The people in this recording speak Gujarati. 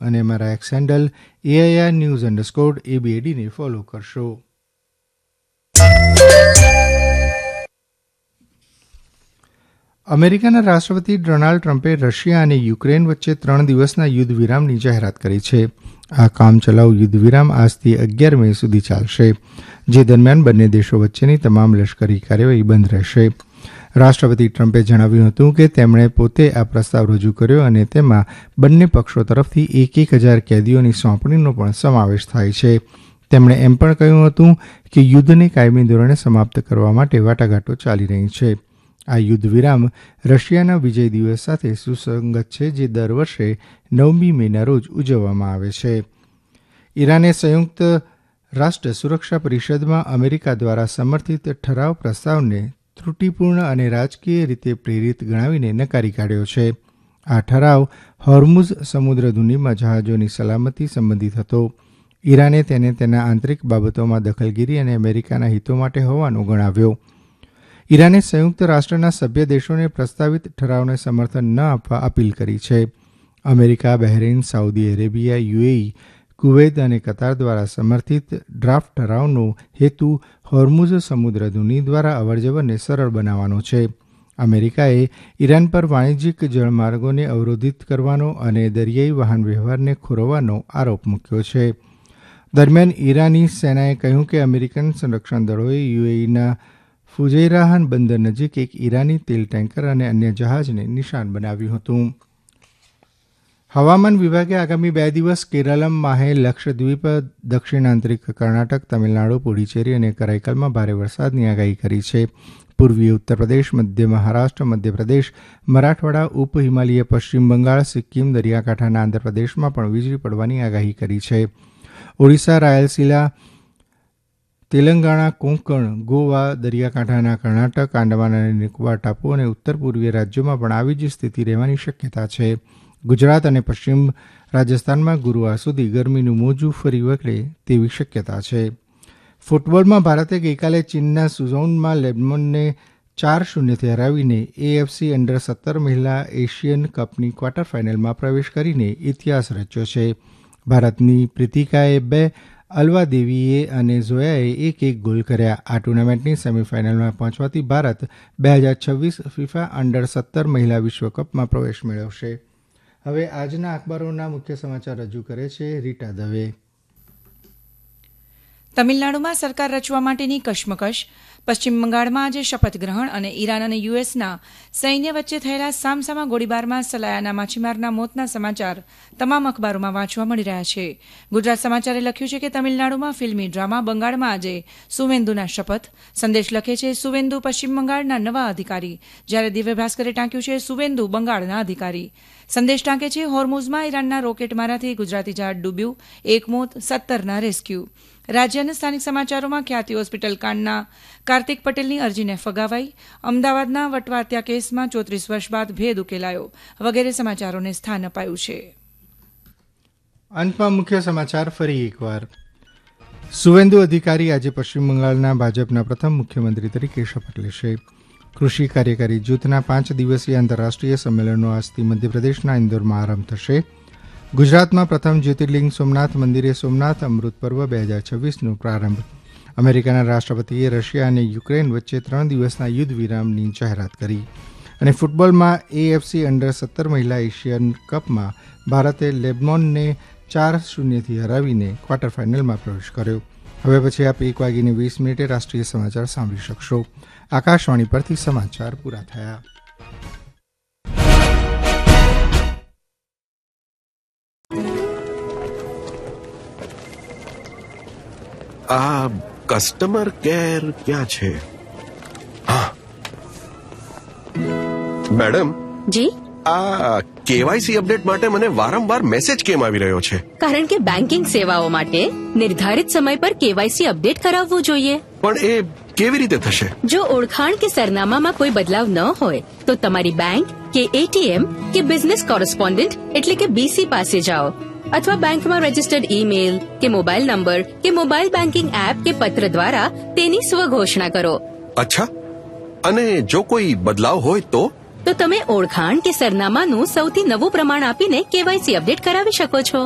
અને અમારા એક્સ હેન્ડલ AIR_News_ABADને ફોલો કરશો. અમેરિકાના રાષ્ટ્રપતિ ડોનાલ્ડ ટ્રમ્પે રશિયા અને યુક્રેન વચ્ચે 3 દિવસના યુદ્ધ વિરામની જાહેરાત કરી છે. આ કામચલાઉ યુદ્ધ વિરામ આજથી 11 મે સુધી ચાલશે, જે દરમિયાન બંને દેશો વચ્ચેની તમામ લશ્કરી કાર્યવાહી બંધ રહેશે. રાષ્ટ્રપતિ ટ્રમ્પે જણાવ્યું હતું કે તેમણે પોતે આ પ્રસ્તાવ રજૂ કર્યો અને તેમાં બંને પક્ષો તરફથી 1,000 કેદીઓની સોંપણીનો પણ સમાવેશ થાય છે. તેમણે એમ પણ કહ્યું હતું કે યુદ્ધને કાયમી ધોરણે સમાપ્ત કરવા માટે વાટાઘાટો ચાલી રહી છે. આ યુદ્ધ વિરામ રશિયાના વિજય દિવસ સાથે સુસંગત છે, જે દર વર્ષે 9મી મેના રોજ ઉજવવામાં આવે છે. ઈરાને સંયુક્ત રાષ્ટ્ર સુરક્ષા પરિષદમાં અમેરિકા દ્વારા સમર્થિત ઠરાવ પ્રસ્તાવને ત્રુટિપૂર્ણ અને રાજકીય રીતે પ્રેરિત ગણાવીને નકારી કાઢ્યો છે. આ ઠરાવ હોર્મુઝ સમુદ્ર ધુનીમાં જહાજોની સલામતી સંબંધિત હતો. ઈરાને તેને તેના આંતરિક બાબતોમાં દખલગીરી અને અમેરિકાના હિતો માટે હોવાનું ગણાવ્યો. ઈરાને સંયુક્ત રાષ્ટ્રના સભ્ય દેશોને પ્રસ્તાવિત ઠરાવને સમર્થન ન આપવા અપીલ કરી છે. America, Bahrain, Saudi Arabia, UAE, Kuwait અને કતાર દ્વારા સમર્થિત ડ્રાફ્ટ ઠરાવનો હેતુ હોર્મુઝ સમુદ્ર ધુની દ્વારા અવરજવરને સરળ બનાવવાનો છે. અમેરિકાએ ઈરાન પર વાણિજ્યિક જળમાર્ગોને અવરોધિત કરવાનો અને દરિયાઈ વાહન વ્યવહારને ખોરવવાનો આરોપ મૂક્યો છે. દરમિયાન ઈરાની સેનાએ કહ્યું કે અમેરિકન સંરક્ષણ દળોએ યુએઈના ફુજૈરાહ બંદર નજીક એક ઈરાની તેલ ટેન્કર અને અન્ય જહાજને નિશાન બનાવ્યું હતું. હવામાન વિભાગે આગામી 2 દિવસ કેરળમ, માહે, લક્ષદ્વીપ, દક્ષિણ આંતરિક કર્ણાટક, તમિલનાડુ, પુડુચેરી અને કરાઈકલમાં ભારે વરસાદની આગાહી કરી છે. પૂર્વીય ઉત્તરપ્રદેશ, મધ્ય મહારાષ્ટ્ર, મધ્યપ્રદેશ, મરાઠવાડા, ઉપ હિમાલય, પશ્ચિમ બંગાળ, સિક્કિમ, દરિયાકાંઠાના આંધ્રપ્રદેશમાં પણ વીજળી પડવાની આગાહી કરી છે. ઓડિશા, રાયલસીલા, તેલંગાણા, કોંકણ, ગોવા, દરિયાકાંઠાના કર્ણાટક, આંદામાન અને નિકોબાર ટાપુઓ અને ઉત્તર પૂર્વીય રાજ્યોમાં પણ આવી જ સ્થિતિ રહેવાની શક્યતા છે. ગુજરાત અને પશ્ચિમ રાજસ્થાનમાં ગુરુવાર સુધી ગરમીનું મોજું ફરી વળે તેવી શક્યતા છે. ફૂટબોલમાં ભારતે ગઈકાલે ચીનના સુઝોઉમાં લેબનોનને 4-0થી હરાવીને AFC અંડર-17 મહિલા એશિયન કપની ક્વાર્ટર ફાઇનલમાં પ્રવેશ કરીને ઇતિહાસ રચ્યો છે. ભારતની પ્રીતિકાએ 2, અલ્વા દેવીએ અને ઝોયાએ 1-1 ગોલ કર્યા. આ ટુર્નામેન્ટની સેમીફાઇનલમાં પહોંચવાથી ભારત 2026 ફિફા અંડર-17 મહિલા વિશ્વકપમાં પ્રવેશ મેળવશે. હવે આજના અખબારોના મુખ્ય સમાચાર રજૂ કરે છે રીટા દવે. તમિલનાડુમાં સરકાર રચવા માટેની કશમકશ, પશ્ચિમ બંગાળમાં આજે શપથ ગ્રહણ અને ઈરાન અને યુએસના સૈન્ય વચ્ચે થયેલા સામસામા ગોળીબારમાં સલાયાના માછીમારના મોતના સમાચાર તમામ અખબારોમાં વાંચવા મળી રહ્યા છે. ગુજરાત સમાચારે લખ્યું છે કે તમિલનાડુમાં ફિલ્મી ડ્રામા, બંગાળમાં આજે સુવેન્દુના શપથ. સંદેશ લખે છે સુવેન્દુ પશ્ચિમ બંગાળના નવા અધિકારી, જ્યારે દિવ્ય ભાસ્કરે ટાંક્યું છે સુવેન્દુ બંગાળના અધિકારી. સંદેશ ટાંકે છે હોર્મુઝમાં ઈરાનના રોકેટમારાથી ગુજરાતી જહાજ ડૂબ્યું, 1 મોત, 17ના રેસ્ક્યુ. રાજ્ય અને સ્થાનિક સમાચારોમાં ખ્યાતિ હોસ્પિટલ કાંડના કાર્તિક પટેલની અરજીને ફગાવાઈ, અમદાવાદના વટવા હત્યા કેસમાં 34 વર્ષ બાદ ભેદ ઉકેલાયો વગેરે સમાચારોને સ્થાન અપાયું છે. અંતમાં મુખ્ય સમાચાર ફરી એકવાર. સુવેન્દુ અધિકારી આજે પશ્ચિમ બંગાળના ભાજપના પ્રથમ મુખ્યમંત્રી તરીકે શપથ લેશે. કૃષિ કાર્યકારી જૂથના 5 દિવસીય આંતરરાષ્ટ્રીય સંમેલનનો આજથી મધ્યપ્રદેશના ઇન્દોરમાં આરંભ થશે. ગુજરાતમાં પ્રથમ જ્યોતિર્લિંગ સોમનાથ મંદિરે સોમનાથ અમૃત પર્વ 2026નો પ્રારંભ. અમેરિકાના રાષ્ટ્રપતિએ રશિયા અને યુક્રેન વચ્ચે 3 દિવસના યુદ્ધ વિરામની જાહેરાત કરી. અને ફૂટબોલમાં AFC અંડર-17 મહિલા એશિયન કપમાં ભારતે લેબનોનને 4-0થી હરાવીને ક્વાર્ટર ફાઇનલમાં પ્રવેશ કર્યો. હવે પછી આપ 1:20 રાષ્ટ્રીય સમાચાર સાંભળી શકશો. આકાશવાણી પરથી સમાચાર પૂરા થયા. આ કસ્ટમર કેર ક્યાં છે? હા મેડમ. જી, આ KYC અપડેટ માટે મને વારંવાર મેસેજ કેમ આવી રહ્યો છે? કારણ કે બેન્કિંગ સેવાઓ માટે નિર્ધારિત સમય પર KYC અપડેટ કરાવવું જોઈએ. પણ એ કેવી રીતે થશે? જો ઓળખાણ કે સરનામામાં કોઈ બદલાવ ન હોય તો તમારી બેંક કે ATM કે બિઝનેસ કોરસ્પોન્ડન્ટ એટલે કે BC પાસે જાઓ, અથવા બેંકમાં રજીસ્ટર્ડ ઈમેલ કે મોબાઈલ નંબર કે મોબાઈલ બેન્કિંગ એપ કે પત્ર દ્વારા તેની સ્વઘોષણા કરો. અચ્છા, અને જો કોઈ બદલાવ હોય તો તમે ઓળખાણ કે સરનામાનું સૌથી નવું પ્રમાણ આપીને KYC અપડેટ કરાવી શકો છો.